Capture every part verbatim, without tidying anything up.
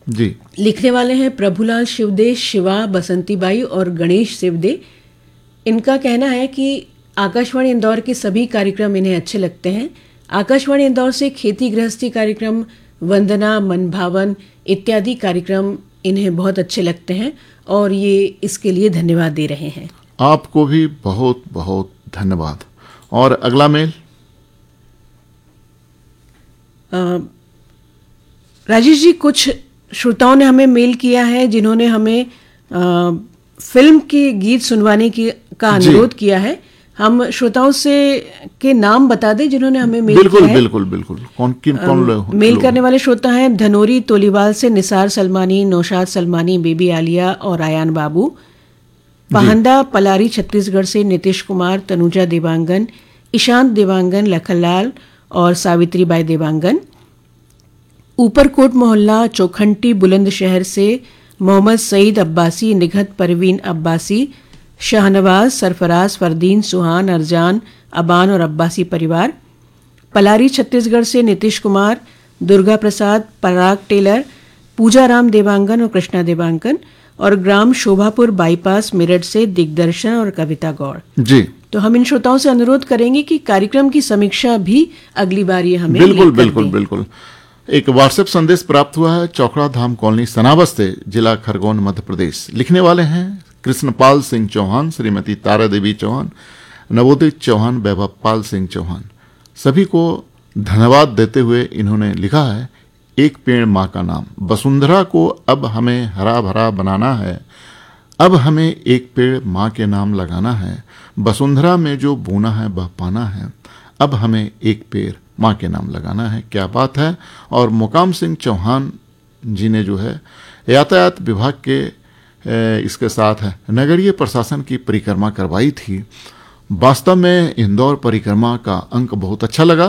जी। लिखने वाले हैं प्रभुलाल शिवदे, शिवा बसंतीबाई और गणेश शिवदे। इनका कहना है कि आकाशवाणी इंदौर के सभी कार्यक्रम इन्हें अच्छे लगते हैं। आकाशवाणी इंदौर से खेती गृहस्थी कार्यक्रम, वंदना, मनभावन इत्यादि कार्यक्रम इन्हें बहुत अच्छे लगते हैं और ये इसके लिए धन्यवाद दे रहे हैं। आपको भी बहुत बहुत धन्यवाद। और अगला मेल राजेश जी, कुछ श्रोताओं ने हमें मेल किया है जिन्होंने हमें आ, फिल्म के गीत सुनवाने की का अनुरोध किया है। हम श्रोताओं से के नाम बता दें जिन्होंने हमें मेल बिल्कुल, किया है। बिल्कुल बिल्कुल कौन किन कौन लोग मेल करने वाले श्रोता हैं धनोरी तोलीवाल से निसार सलमानी, नौशाद सलमानी, बेबी आलिया और आयान बाबू। पहंदा पलारी छत्तीसगढ़ से नीतीश कुमार, तनुजा देवांगन, ईशांत देवांगन, लखनलाल और सावित्री बाई देवांगन। ऊपरकोट मोहल्ला चौखंटी बुलंदशहर से मोहम्मद सईद अब्बासी, निघत परवीन अब्बासी, शाहनवाज, सरफराज, फरदीन, सुहान, अरजान, अबान और अब्बासी परिवार। पलारी छत्तीसगढ़ से नीतीश कुमार, दुर्गा प्रसाद, पराग टेलर, पूजा राम देवांगन और कृष्णा देवांगन। और ग्राम शोभापुर बाईपास मेरठ से दिग्दर्शन और कविता गौड़। जी। तो हम इन श्रोताओं से अनुरोध करेंगे कि कार्यक्रम की समीक्षा भी अगली बार ये हमें बिल्कुल लिख कर बिल्कुल दें। बिल्कुल। एक व्हाट्सएप संदेश प्राप्त हुआ है चौकड़ा धाम कॉलोनी सनावस से, जिला खरगोन मध्य प्रदेश। लिखने वाले हैं कृष्णपाल सिंह चौहान, श्रीमती तारा देवी चौहान, नवोदित चौहान, वैभव पाल सिंह चौहान। सभी को धन्यवाद देते हुए इन्होंने लिखा है, एक पेड़ माँ का नाम, वसुंधरा को अब हमें हरा भरा बनाना है, अब हमें एक पेड़ माँ के नाम लगाना है, वसुंधरा में जो बोना है वह पाना है, अब हमें एक पेड़ माँ के नाम लगाना है। क्या बात है। और मुकाम सिंह चौहान जी ने जो है यातायात विभाग के इसके साथ है नगरीय प्रशासन की परिक्रमा करवाई थी। वास्तव में इंदौर परिक्रमा का अंक बहुत अच्छा लगा।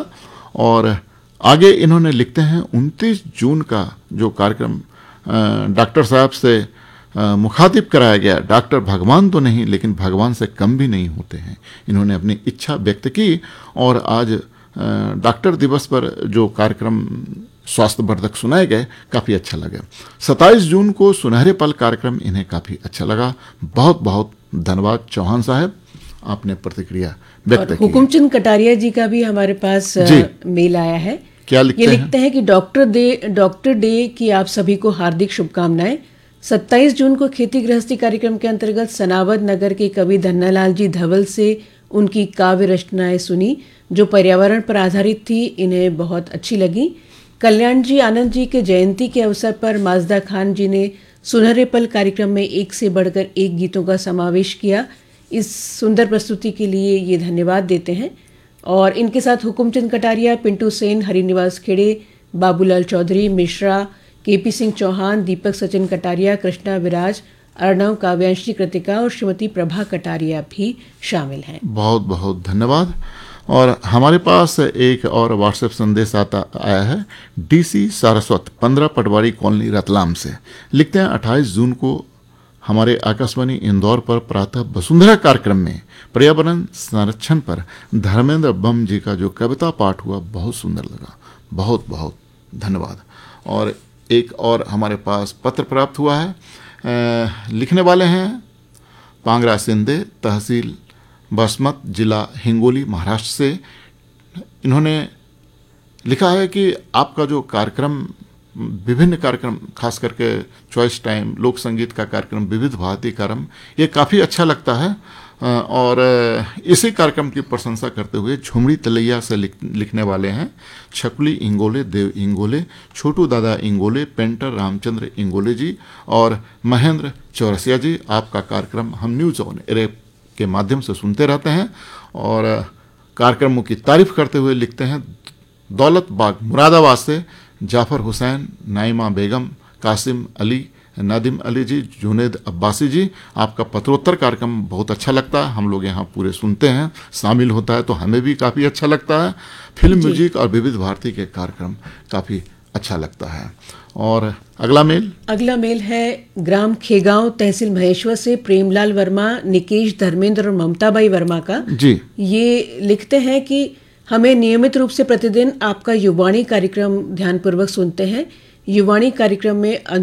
और आगे इन्होंने लिखते हैं, उनतीस जून का जो कार्यक्रम डॉक्टर साहब से मुखातिब कराया गया, डॉक्टर भगवान तो नहीं लेकिन भगवान से कम भी नहीं होते हैं। इन्होंने अपनी इच्छा व्यक्त की और आज डॉक्टर दिवस पर जो कार्यक्रम स्वास्थ्यवर्धक सुनाए गए काफ़ी अच्छा लगा। सत्ताईस जून को सुनहरे पल कार्यक्रम इन्हें काफ़ी अच्छा लगा। बहुत बहुत धन्यवाद चौहान साहब, आपने प्रतिक्रिया व्यक्त की। हुकुमचंद कटारिया जी का भी हमारे पास मेल आया है। क्या लिखते ये हैं? लिखते हैं कि डॉक्टर डे डॉक्टर डे की आप सभी को हार्दिक शुभकामनाएं। सत्ताईस जून को खेती गृहस्थी कार्यक्रम के अंतर्गत सनावद नगर के कवि धन्नालाल जी धवल से उनकी काव्य रचनाएं सुनी जो पर्यावरण पर आधारित थी, इन्हें बहुत अच्छी लगी। कल्याण जी आनंद जी के जयंती के अवसर पर माजदा खान जी ने सुनहरे पल कार्यक्रम में एक से बढ़कर एक गीतों का समावेश किया। इस सुंदर प्रस्तुति के लिए ये धन्यवाद देते हैं। और इनके साथ हुकुमचंद कटारिया, पिंटू सेन, हरिनिवास खेड़े, बाबूलाल चौधरी, मिश्रा, केपी सिंह चौहान, दीपक सचिन कटारिया, कृष्णा विराज, अर्णव, काव्यांशी कृतिका और श्रीमती प्रभा कटारिया भी शामिल हैं। बहुत बहुत धन्यवाद। और हमारे पास एक और व्हाट्सएप संदेश आता आया है डीसी सारस्वत, पंद्रह पटवारी कॉलोनी रतलाम से। लिखते हैं, अट्ठाईस जून को हमारे आकाशवाणी इंदौर पर प्रातः वसुंधरा कार्यक्रम में पर्यावरण संरक्षण पर धर्मेंद्र बम जी का जो कविता पाठ हुआ बहुत सुंदर लगा। बहुत बहुत धन्यवाद। और एक और हमारे पास पत्र प्राप्त हुआ है। आ, लिखने वाले हैं पांगरा सिंधे, तहसील बसमत, जिला हिंगोली, महाराष्ट्र से। इन्होंने लिखा है कि आपका जो कार्यक्रम, विभिन्न कार्यक्रम, खास करके चॉइस टाइम, लोक संगीत का कार्यक्रम, विविध भारती कार्यक्रम, ये काफ़ी अच्छा लगता है। और इसी कार्यक्रम की प्रशंसा करते हुए झुमड़ी तलैया से लिख, लिखने वाले हैं छकुली इंगोले, देव इंगोले, छोटू दादा इंगोले, पेंटर रामचंद्र इंगोले जी और महेंद्र चौरसिया जी। आपका कार्यक्रम हम न्यूज़ ऑन एयर के माध्यम से सुनते रहते हैं और कार्यक्रमों की तारीफ करते हुए लिखते हैं, दौलत बाग मुरादाबाद से जाफर हुसैन, नाइमा बेगम, कासिम अली, नादिम अली जी, जुनेद अब्बासी जी। आपका पत्रोत्तर कार्यक्रम बहुत अच्छा लगता है, हम लोग यहाँ पूरे सुनते हैं, शामिल होता है तो हमें भी काफ़ी अच्छा लगता है। फिल्म म्यूजिक और विविध भारती के कार्यक्रम काफ़ी अच्छा लगता है। और अगला मेल अगला मेल है ग्राम खेगांव, तहसील महेश्वर से प्रेमलाल वर्मा, निकेश, धर्मेंद्र और ममताबाई वर्मा का। जी। ये लिखते हैं कि हमें नियमित रूप से प्रतिदिन आपका युवाणी कार्यक्रम ध्यानपूर्वक सुनते हैं। युवाणी कार्यक्रम में